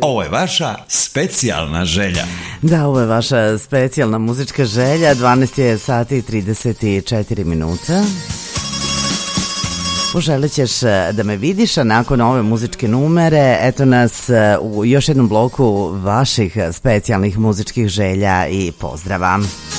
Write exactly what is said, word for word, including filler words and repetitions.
Ovo je vaša specijalna želja. Da, ovo je vaša specijalna muzička želja. dvanaest je sati i trideset četiri minuta. Poželit ćeš da me vidiš, a nakon ove muzičke numere eto nas u još jednom bloku vaših specijalnih muzičkih želja i pozdrava.